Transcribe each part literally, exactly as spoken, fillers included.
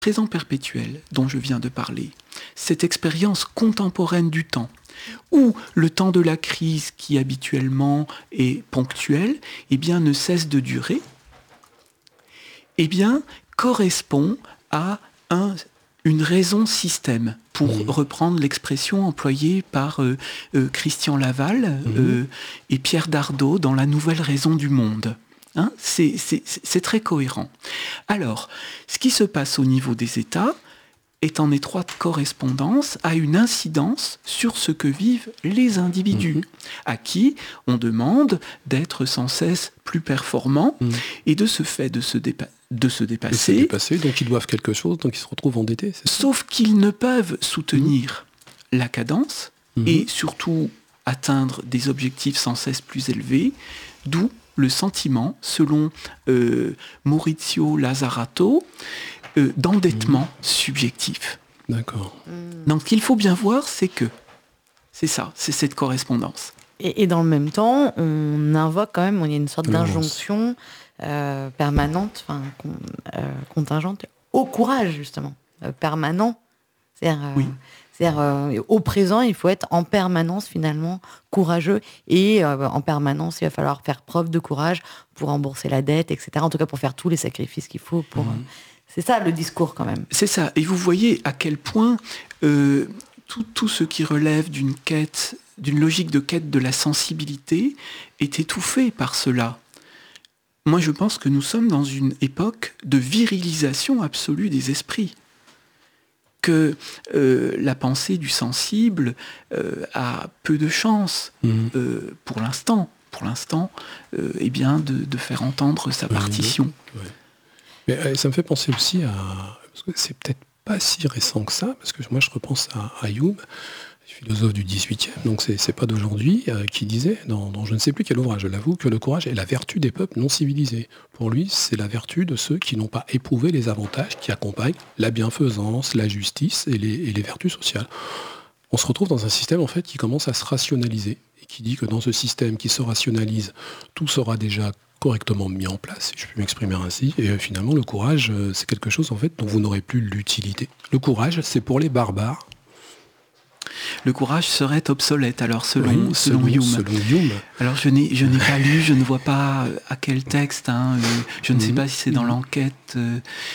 présent perpétuel dont je viens de parler, cette expérience contemporaine du temps, où le temps de la crise qui habituellement est ponctuel, eh bien, ne cesse de durer, eh bien, correspond à un, une raison système, pour mmh. reprendre l'expression employée par euh, euh, Christian Laval mmh. euh, et Pierre Dardot dans La Nouvelle Raison du Monde. Hein, c'est, c'est, c'est très cohérent. Alors, ce qui se passe au niveau des États est en étroite correspondance à une incidence sur ce que vivent les individus, mmh. à qui on demande d'être sans cesse plus performants mmh. et de ce fait de se, dépa- de se dépasser. De se dépasser, donc ils doivent quelque chose, donc ils se retrouvent endettés. C'est sauf ça qu'ils ne peuvent soutenir mmh. la cadence mmh. et surtout atteindre des objectifs sans cesse plus élevés, d'où le sentiment, selon euh, Maurizio Lazzarato, euh, d'endettement mmh. subjectif. D'accord. Donc, ce qu'il faut bien voir, c'est que c'est ça, c'est cette correspondance. Et, et dans le même temps, on invoque quand même, il y a une sorte Laurence. d'injonction euh, permanente, enfin euh, contingente, au courage, justement, euh, permanent. C'est-à-dire, euh, oui. c'est-à-dire euh, au présent, il faut être en permanence, finalement, courageux. Et euh, en permanence, il va falloir faire preuve de courage pour rembourser la dette, et cetera. En tout cas, pour faire tous les sacrifices qu'il faut pour... Mmh. Euh, c'est ça, le discours, quand même. C'est ça. Et vous voyez à quel point euh, tout, tout ce qui relève d'une quête, d'une logique de quête de la sensibilité est étouffé par cela. Moi, je pense que nous sommes dans une époque de virilisation absolue des esprits. Que euh, la pensée du sensible euh, a peu de chance, mmh. euh, pour l'instant, pour l'instant, euh, eh bien, de, de faire entendre sa partition. Mmh. Ouais. Mais euh, ça me fait penser aussi à... Parce que c'est peut-être pas si récent que ça, parce que moi je repense à Ayoub, philosophe du dix-huitième, donc c'est, c'est pas d'aujourd'hui, euh, qui disait, dans, dans je ne sais plus quel ouvrage, je l'avoue, que le courage est la vertu des peuples non civilisés. Pour lui, c'est la vertu de ceux qui n'ont pas éprouvé les avantages qui accompagnent la bienfaisance, la justice et les, et les vertus sociales. On se retrouve dans un système en fait qui commence à se rationaliser, et qui dit que dans ce système qui se rationalise, tout sera déjà correctement mis en place, si je peux m'exprimer ainsi, et euh, finalement le courage, euh, c'est quelque chose en fait dont vous n'aurez plus l'utilité. Le courage, c'est pour les barbares. Le courage serait obsolète, alors selon, oui, selon, selon, Hume. selon Hume. Alors je n'ai, je n'ai pas lu, je ne vois pas à quel texte, hein, euh, je ne mmh. sais pas si c'est dans l'enquête euh,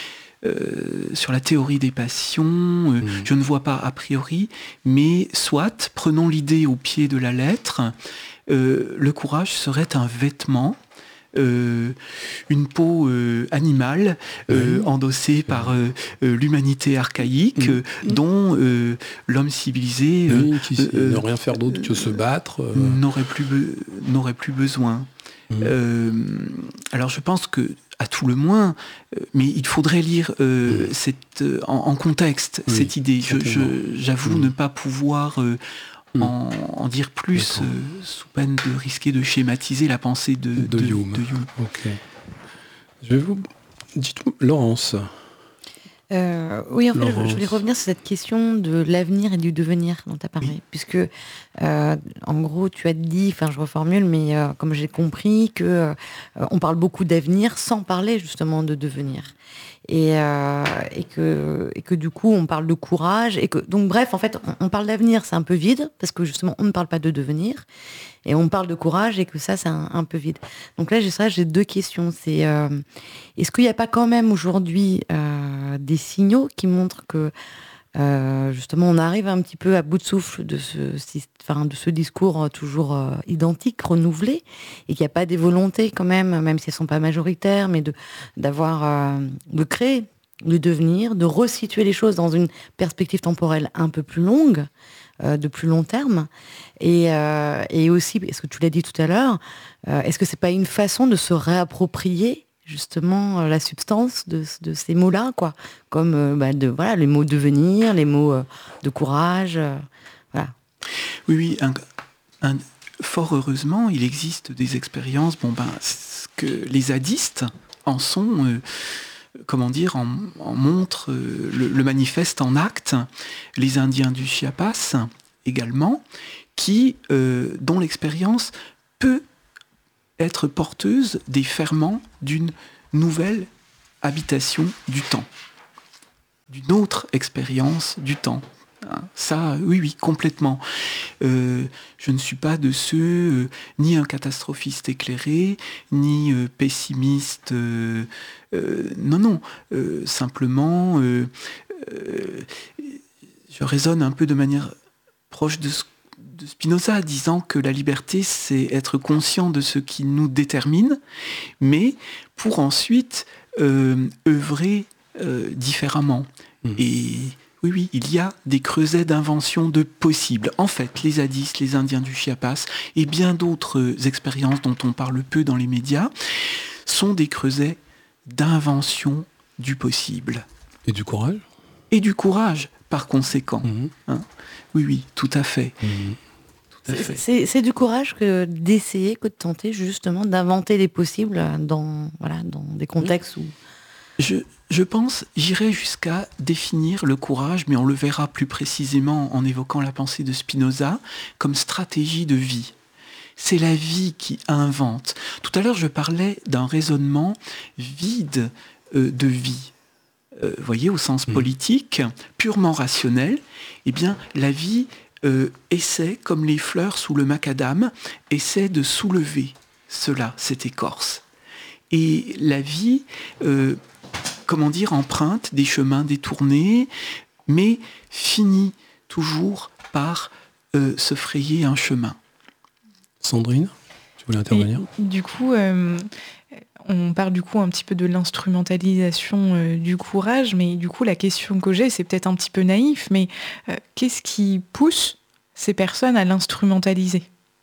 euh, sur la théorie des passions, euh, mmh. je ne vois pas a priori, mais soit, prenons l'idée au pied de la lettre, euh, le courage serait un vêtement, Euh, une peau euh, animale euh, oui. endossée par euh, euh, l'humanité archaïque euh, mmh. dont euh, l'homme civilisé oui, euh, qui euh, ne rien faire d'autre que se battre euh... n'aurait plus be- n'aurait plus besoin. Mmh. Euh, alors je pense que à tout le moins, euh, mais il faudrait lire euh, mmh. cette, euh, en, en contexte oui, cette idée. Je, je, j'avoue mmh. ne pas pouvoir euh, En, en dire plus, euh, sous peine de risquer de schématiser la pensée de, de, de, Hume. de Hume. Okay. Je vais vous... Dites-moi, Laurence. Euh, oui, en fait, Laurence. je voulais revenir sur cette question de l'avenir et du devenir dont tu as parlé. Oui. Puisque, euh, en gros, tu as dit, enfin, je reformule, mais euh, comme j'ai compris, que euh, on parle beaucoup d'avenir sans parler justement de devenir. Et, euh, et, que, et que du coup, on parle de courage. Et que, donc, bref, en fait, on, on parle d'avenir, c'est un peu vide, parce que justement, on ne parle pas de devenir. Et on parle de courage, et que ça, c'est un, un peu vide. Donc là, j'ai, ça, j'ai deux questions. C'est, euh, est-ce qu'il n'y a pas quand même aujourd'hui euh, des signaux qui montrent que, euh, justement, on arrive un petit peu à bout de souffle de ce, enfin, de ce discours toujours euh, identique, renouvelé, et qu'il n'y a pas des volontés quand même, même si elles ne sont pas majoritaires, mais de, d'avoir, euh, de créer, de devenir, de resituer les choses dans une perspective temporelle un peu plus longue, euh, de plus long terme, et, euh, et aussi, est-ce que tu l'as dit tout à l'heure, euh, est-ce que c'est pas une façon de se réapproprier justement euh, la substance de, de ces mots-là, quoi, comme euh, bah, de, voilà, les mots devenir, les mots euh, de courage, euh, voilà. Oui, oui, un, un, fort heureusement, il existe des expériences, bon ben, que les zadistes en sont, euh, comment dire, en, en montrent euh, le, le manifeste en acte, les Indiens du Chiapas également, qui, euh, dont l'expérience peut être porteuse des ferments d'une nouvelle habitation du temps. d'une autre expérience du temps. Ça, oui, oui, complètement. Euh, je ne suis pas de ceux, euh, ni un catastrophiste éclairé, ni euh, pessimiste. Euh, euh, non, non. Euh, simplement, euh, euh, je raisonne un peu de manière proche de, de Spinoza, disant que la liberté, c'est être conscient de ce qui nous détermine, mais pour ensuite euh, œuvrer euh, différemment. Mmh. Et oui, oui, il y a des creusets d'invention de possibles. En fait, les Hadis, les Indiens du Chiapas et bien d'autres expériences dont on parle peu dans les médias sont des creusets d'invention du possible. Et du courage ? Et du courage, par conséquent. Mmh. Hein ? Oui, oui, tout à fait. Mmh. Tout à fait. C'est, c'est du courage que d'essayer, que de tenter justement d'inventer les possibles dans, voilà, dans des contextes oui. où... Je, je pense, j'irai jusqu'à définir le courage, mais on le verra plus précisément en évoquant la pensée de Spinoza, comme stratégie de vie. C'est la vie qui invente. Tout à l'heure, je parlais d'un raisonnement vide euh, de vie. Vous euh, voyez, au sens politique, purement rationnel, eh bien, la vie euh, essaie, comme les fleurs sous le macadam, essaie de soulever cela, cette écorce. Et la vie... Euh, comment dire, emprunte des chemins détournés, mais finit toujours par euh, se frayer un chemin. Sandrine, tu voulais intervenir ? Et, du coup, euh, on parle du coup un petit peu de l'instrumentalisation euh, du courage, mais du coup, la question que j'ai, c'est peut-être un petit peu naïf, mais euh, qu'est-ce qui pousse ces personnes à l'instrumentaliser ?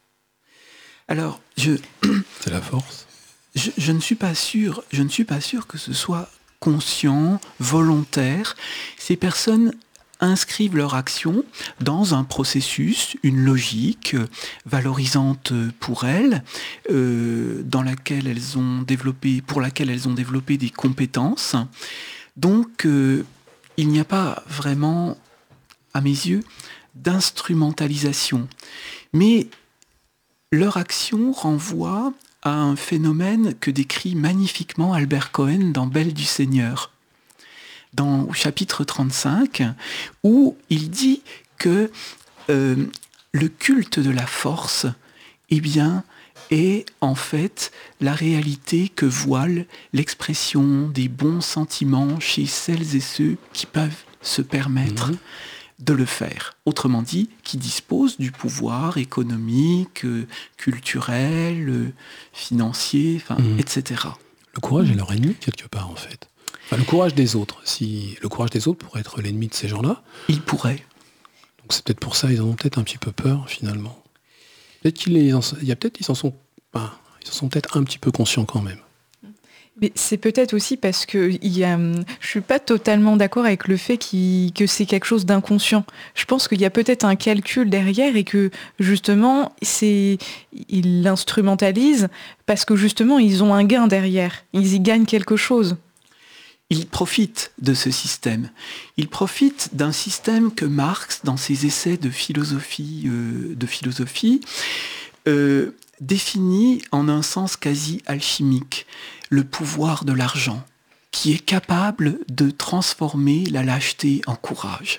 Alors, je... C'est la force. Je, je ne suis pas sûr, je ne suis pas sûr que ce soit conscient, volontaire. Ces personnes inscrivent leur action dans un processus, une logique euh, valorisante pour elles, euh, dans laquelle elles ont développé, pour laquelle elles ont développé des compétences. Donc, euh, il n'y a pas vraiment, à mes yeux, d'instrumentalisation. Mais leur action renvoie à un phénomène que décrit magnifiquement Albert Cohen dans Belle du Seigneur, dans au chapitre trente-cinq, où il dit que euh, le culte de la force, eh bien, est en fait la réalité que voile l'expression des bons sentiments chez celles et ceux qui peuvent se permettre mmh. de le faire. Autrement dit, qui dispose du pouvoir économique, euh, culturel, euh, financier, enfin, mmh. et cetera. Le courage est leur ennemi, quelque part, en fait. Enfin, le courage des autres. Si le courage des autres pourrait être l'ennemi de ces gens-là. Il pourrait. Donc c'est peut-être pour ça qu'ils en ont peut-être un petit peu peur, finalement. Peut-être qu'ils les en... Il y a peut-être qu'ils en sont... Enfin, ils en sont peut-être un petit peu conscients quand même. Mais c'est peut-être aussi parce que il y a, je suis pas totalement d'accord avec le fait qu'il, que c'est quelque chose d'inconscient. Je pense qu'il y a peut-être un calcul derrière et que justement c'est, ils l'instrumentalisent parce que justement ils ont un gain derrière. Ils y gagnent quelque chose. Ils profitent de ce système. Ils profitent d'un système que Marx, dans ses essais de philosophie, euh, de philosophie euh, définit en un sens quasi alchimique. Le pouvoir de l'argent, qui est capable de transformer la lâcheté en courage.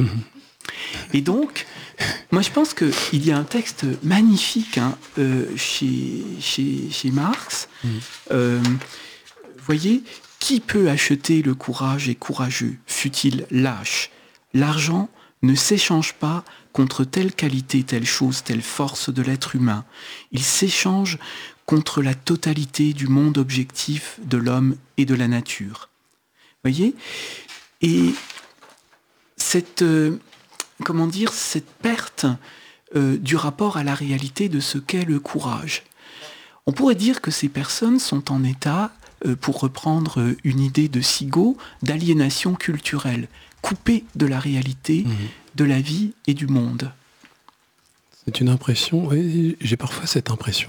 Et donc, moi je pense qu'il y a un texte magnifique hein, euh, chez, chez, chez Marx. Mmh. Euh, voyez, qui peut acheter le courage est courageux, fût-il lâche. L'argent ne s'échange pas contre telle qualité, telle chose, telle force de l'être humain. Il s'échange contre la totalité du monde objectif de l'homme et de la nature. Voyez ? Et cette, euh, comment dire, cette perte euh, du rapport à la réalité de ce qu'est le courage. On pourrait dire que ces personnes sont en état, euh, pour reprendre une idée de Sigaud, d'aliénation culturelle, coupées de la réalité, mmh. de la vie et du monde. C'est une impression, oui, j'ai parfois cette impression.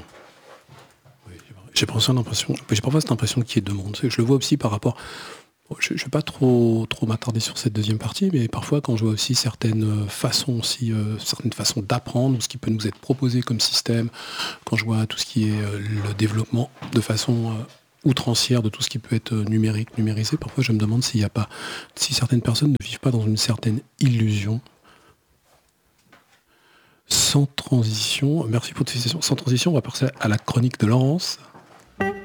J'ai parfois l'impression, j'ai parfois cette impression qu'il y ait deux mondes. Je le vois aussi par rapport... Je ne vais pas trop, trop m'attarder sur cette deuxième partie, mais parfois quand je vois aussi certaines façons, aussi, euh, certaines façons d'apprendre, ce qui peut nous être proposé comme système, quand je vois tout ce qui est euh, le développement de façon euh, outrancière de tout ce qui peut être numérique, numérisé, parfois je me demande s'il y a pas, si certaines personnes ne vivent pas dans une certaine illusion. Sans transition, merci pour cette citation. Sans transition, on va passer à la chronique de Laurence.